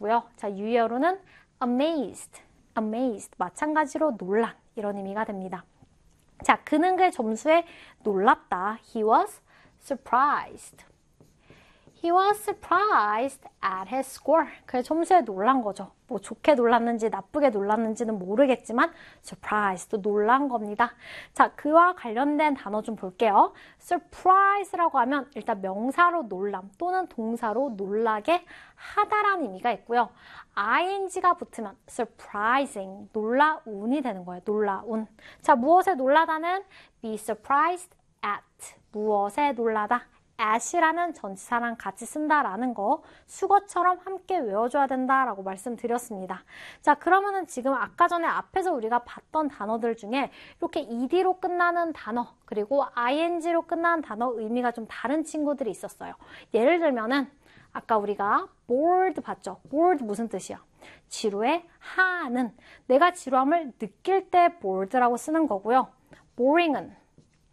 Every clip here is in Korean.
있고요. 자, 유의어로는 amazed, amazed, 마찬가지로 놀란 이런 의미가 됩니다. 자, 그는 그의 점수에 놀랍다. He was surprised. He was surprised at his score. 그의 점수에 놀란 거죠. 뭐 좋게 놀랐는지 나쁘게 놀랐는지는 모르겠지만 surprised도 놀란 겁니다. 자, 그와 관련된 단어 좀 볼게요. surprise라고 하면 일단 명사로 놀람 또는 동사로 놀라게 하다라는 의미가 있고요. ing가 붙으면 surprising, 놀라운이 되는 거예요. 놀라운. 자, 무엇에 놀라다는 be surprised at, 무엇에 놀라다. at이라는 전치사랑 같이 쓴다라는 거 수거처럼 함께 외워줘야 된다라고 말씀드렸습니다. 자, 그러면은 지금 아까 전에 앞에서 우리가 봤던 단어들 중에 이렇게 ed로 끝나는 단어 그리고 ing로 끝나는 단어 의미가 좀 다른 친구들이 있었어요. 예를 들면은 아까 우리가 bored 봤죠? bored 무슨 뜻이야? 지루해 하는, 내가 지루함을 느낄 때 bored라고 쓰는 거고요. boring은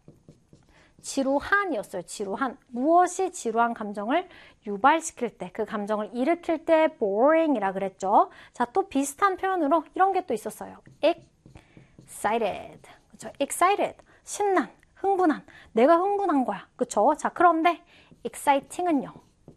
지루한이었어요. 지루한. 무엇이 지루한 감정을 유발시킬 때, 그 감정을 일으킬 때 boring이라 그랬죠. 자, 또 비슷한 표현으로 이런 게 또 있었어요. excited. 그렇죠? excited. 신난, 흥분한. 내가 흥분한 거야. 그렇죠? 자, 그런데 exciting은요.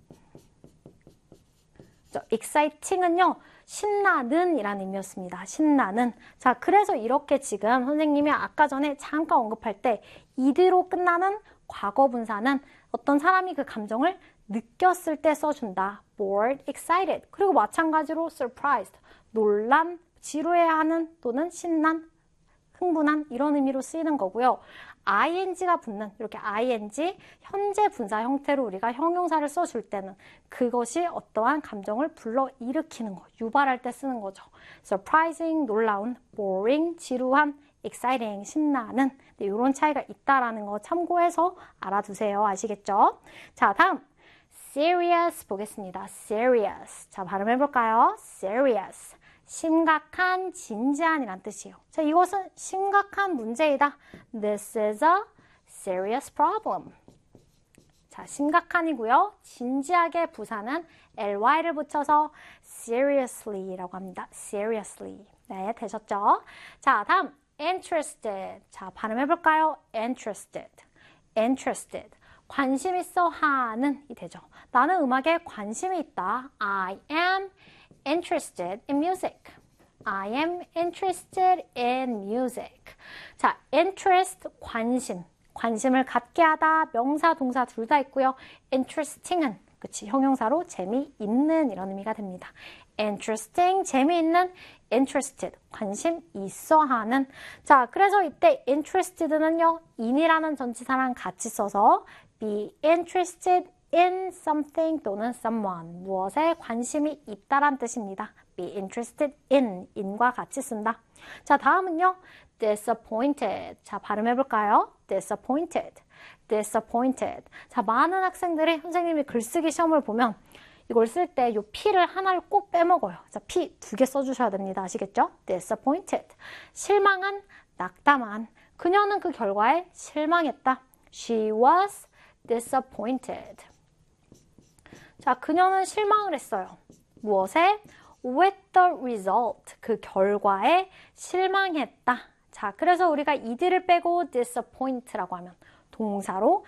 exciting은요. 신나는 이라는 의미였습니다. 신나는. 자, 그래서 이렇게 지금 선생님이 아까 전에 잠깐 언급할 때 ed로 끝나는 과거 분사는 어떤 사람이 그 감정을 느꼈을 때 써준다. bored, excited. 그리고 마찬가지로 surprised, 놀란, 지루해하는 또는 신난, 흥분한 이런 의미로 쓰이는 거고요. ing가 붙는 이렇게 ing 현재 분사 형태로 우리가 형용사를 써줄 때는 그것이 어떠한 감정을 불러일으키는 거, 유발할 때 쓰는 거죠. surprising, 놀라운, boring, 지루한, exciting, 신나는 이런 차이가 있다라는 거 참고해서 알아두세요. 아시겠죠? 자, 다음 serious 보겠습니다. serious. 자, 발음해볼까요? serious. 심각한, 진지한이란 뜻이에요. 자, 이것은 심각한 문제이다. This is a serious problem. 자, 심각한이고요. 진지하게 부사는 ly를 붙여서 seriously라고 합니다. seriously. 네, 되셨죠? 자, 다음 interested. 자, 발음해볼까요? interested. interested. 관심 있어 하는 이 되죠. 나는 음악에 관심이 있다. I am interested in music. I am interested in music. 자, interest, 관심. 관심을 갖게 하다, 명사, 동사 둘 다 있고요. interesting은 그치, 형용사로 재미있는 이런 의미가 됩니다. interesting, 재미있는, interested, 관심 있어 하는. 자, 그래서 이때 interested는요, in이라는 전치사랑 같이 써서 be interested in something 또는 someone, 무엇에 관심이 있다란 뜻입니다. be interested in과 같이 쓴다. 자, 다음은요. disappointed. 자, 발음해볼까요? disappointed. disappointed. 자, 많은 학생들이 선생님이 글쓰기 시험을 보면 이걸 쓸 때 이 P를 하나를 꼭 빼먹어요. 자, P 2개 써주셔야 됩니다. 아시겠죠? disappointed. 실망한, 낙담한. 그녀는 그 결과에 실망했다. She was disappointed. 자, 그녀는 실망을 했어요. 무엇에? With the result. 그 결과에 실망했다. 자, 그래서 우리가 ed를 빼고 disappoint라고 하면 동사로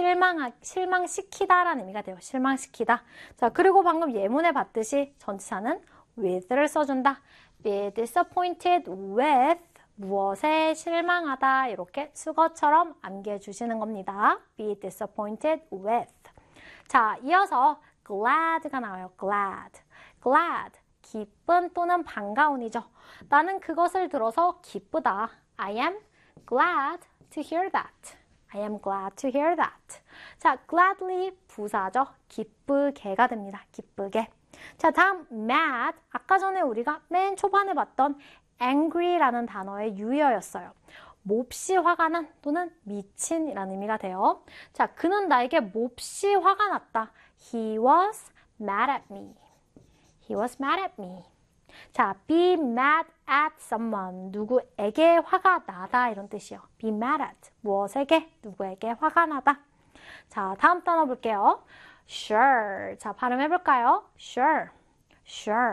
실망시키다라는 의미가 돼요. 실망시키다. 자, 그리고 방금 예문에 봤듯이 전치사는 with를 써준다. Be disappointed with 무엇에 실망하다 이렇게 수거처럼 암기해주시는 겁니다. Be disappointed with. 자, 이어서 glad가 나와요. glad. glad. 기쁜 또는 반가운이죠. 나는 그것을 들어서 기쁘다. I am glad to hear that. I am glad to hear that. 자, gladly 부사죠. 기쁘게가 됩니다. 기쁘게. 자, 다음 mad. 아까 전에 우리가 맨 초반에 봤던 angry라는 단어의 유의어였어요. 몹시 화가 난 또는 미친이라는 의미가 돼요. 자, 그는 나에게 몹시 화가 났다. He was mad at me. He was mad at me. 자, be mad at someone. 누구에게 화가 나다 이런 뜻이요. be mad at. 무엇에게? 누구에게 화가 나다. 자, 다음 단어 볼게요. sure. 자, 발음해볼까요? sure. sure.